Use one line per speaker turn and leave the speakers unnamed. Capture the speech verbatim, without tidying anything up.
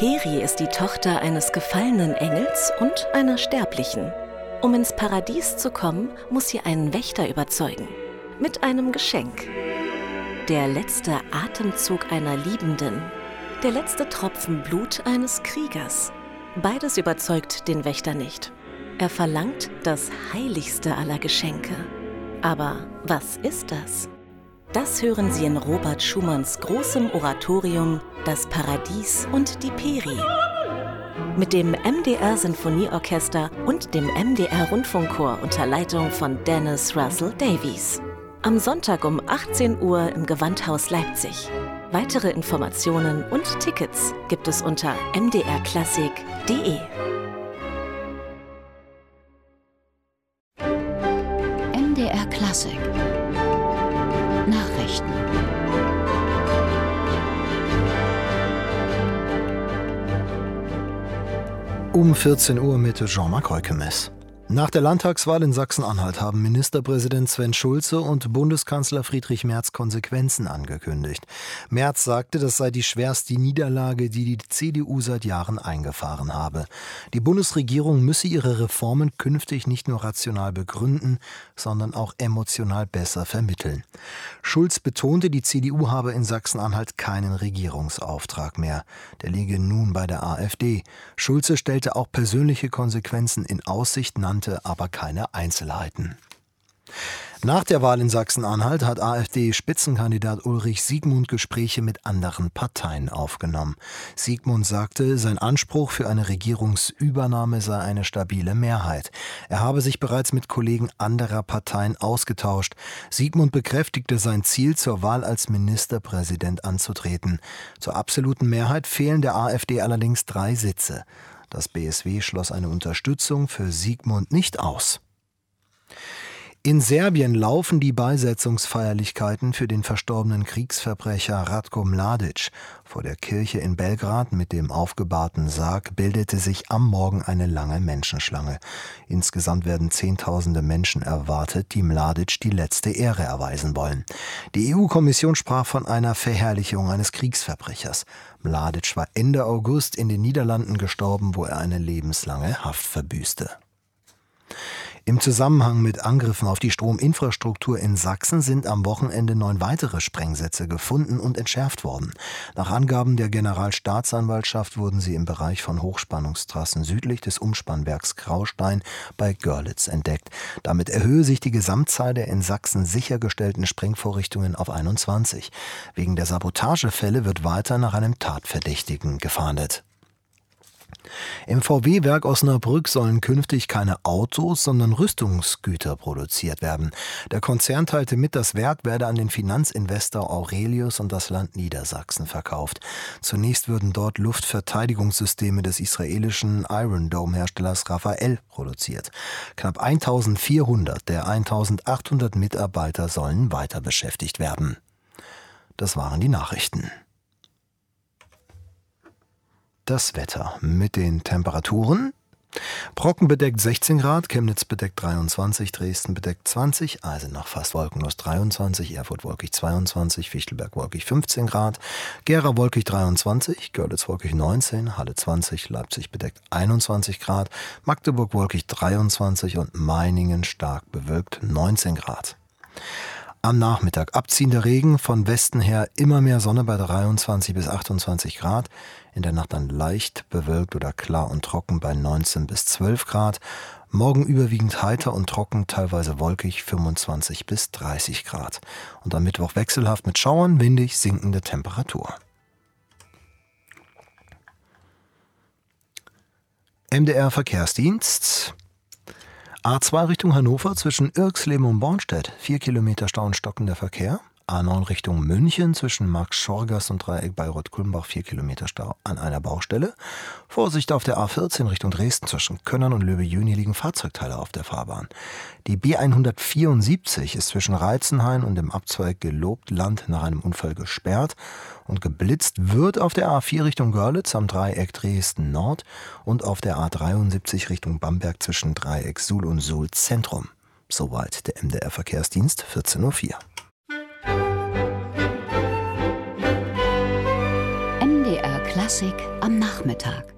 Peri ist die Tochter eines gefallenen Engels und einer Sterblichen. Um ins Paradies zu kommen, muss sie einen Wächter überzeugen. Mit einem Geschenk. Der letzte Atemzug einer Liebenden. Der letzte Tropfen Blut eines Kriegers. Beides überzeugt den Wächter nicht. Er verlangt das heiligste aller Geschenke. Aber was ist das? Das hören Sie in Robert Schumanns großem Oratorium »Das Paradies und die Peri«. Mit dem M D R-Sinfonieorchester und dem M D R-Rundfunkchor unter Leitung von Dennis Russell Davies. Am Sonntag um achtzehn Uhr im Gewandhaus Leipzig. Weitere Informationen und Tickets gibt es unter m d r klassik punkt d e.
M D R Klassik Nachrichten.
Um vierzehn Uhr mit Jean-Marc Heukemes. Nach der Landtagswahl in Sachsen-Anhalt haben Ministerpräsident Sven Schulze und Bundeskanzler Friedrich Merz Konsequenzen angekündigt. Merz sagte, das sei die schwerste Niederlage, die die C D U seit Jahren eingefahren habe. Die Bundesregierung müsse ihre Reformen künftig nicht nur rational begründen, sondern auch emotional besser vermitteln. Schulz betonte, die C D U habe in Sachsen-Anhalt keinen Regierungsauftrag mehr. Der liege nun bei der AfD. Schulze stellte auch persönliche Konsequenzen in Aussicht, nannte aber keine Einzelheiten. Nach der Wahl in Sachsen-Anhalt hat AfD-Spitzenkandidat Ulrich Siegmund Gespräche mit anderen Parteien aufgenommen. Siegmund sagte, sein Anspruch für eine Regierungsübernahme sei eine stabile Mehrheit. Er habe sich bereits mit Kollegen anderer Parteien ausgetauscht. Siegmund bekräftigte sein Ziel, zur Wahl als Ministerpräsident anzutreten. Zur absoluten Mehrheit fehlen der AfD allerdings drei Sitze. Das B S W schloss eine Unterstützung für Siegmund nicht aus. In Serbien laufen die Beisetzungsfeierlichkeiten für den verstorbenen Kriegsverbrecher Ratko Mladic. Vor der Kirche in Belgrad mit dem aufgebahrten Sarg bildete sich am Morgen eine lange Menschenschlange. Insgesamt werden Zehntausende Menschen erwartet, die Mladic die letzte Ehre erweisen wollen. Die E U-Kommission sprach von einer Verherrlichung eines Kriegsverbrechers. Mladic war Ende August in den Niederlanden gestorben, wo er eine lebenslange Haft verbüßte. Im Zusammenhang mit Angriffen auf die Strominfrastruktur in Sachsen sind am Wochenende neun weitere Sprengsätze gefunden und entschärft worden. Nach Angaben der Generalstaatsanwaltschaft wurden sie im Bereich von Hochspannungstrassen südlich des Umspannwerks Graustein bei Görlitz entdeckt. Damit erhöhe sich die Gesamtzahl der in Sachsen sichergestellten Sprengvorrichtungen auf einundzwanzig. Wegen der Sabotagefälle wird weiter nach einem Tatverdächtigen gefahndet. Im V W-Werk Osnabrück sollen künftig keine Autos, sondern Rüstungsgüter produziert werden. Der Konzern teilte mit, das Werk werde an den Finanzinvestor Aurelius und das Land Niedersachsen verkauft. Zunächst würden dort Luftverteidigungssysteme des israelischen Iron Dome-Herstellers Rafael produziert. Knapp eintausendvierhundert der eintausendachthundert Mitarbeiter sollen weiter beschäftigt werden. Das waren die Nachrichten. Das Wetter mit den Temperaturen. Brocken bedeckt sechzehn Grad, Chemnitz bedeckt dreiundzwanzig, Dresden bedeckt zwanzig, Eisenach fast wolkenlos dreiundzwanzig, Erfurt wolkig zweiundzwanzig, Fichtelberg wolkig fünfzehn Grad, Gera wolkig dreiundzwanzig, Görlitz wolkig neunzehn, Halle zwanzig, Leipzig bedeckt einundzwanzig Grad, Magdeburg wolkig dreiundzwanzig und Meiningen stark bewölkt neunzehn Grad. Am Nachmittag abziehender Regen, von Westen her immer mehr Sonne bei dreiundzwanzig bis achtundzwanzig Grad. In der Nacht dann leicht bewölkt oder klar und trocken bei neunzehn bis zwölf Grad. Morgen überwiegend heiter und trocken, teilweise wolkig, fünfundzwanzig bis dreißig Grad. Und am Mittwoch wechselhaft mit Schauern, windig, sinkende Temperatur. M D R Verkehrsdienst. A zwei Richtung Hannover zwischen Irxleben und Bornstedt, vier Kilometer Stau und stockender Verkehr. A neun Richtung München zwischen Marx-Schorgast und Dreieck Bayreuth-Kulmbach, vier Kilometer Stau an einer Baustelle. Vorsicht auf der A vierzehn Richtung Dresden zwischen Könnern und Löwe-Jüni liegen Fahrzeugteile auf der Fahrbahn. Die B hundertvierundsiebzig ist zwischen Reizenhain und dem Abzweig Gelobtland nach einem Unfall gesperrt und geblitzt wird auf der A vier Richtung Görlitz am Dreieck Dresden Nord und auf der A dreiundsiebzig Richtung Bamberg zwischen Dreieck Suhl und Suhl Zentrum. Soweit der M D R Verkehrsdienst, vierzehn Uhr vier.
M D R Klassik am Nachmittag.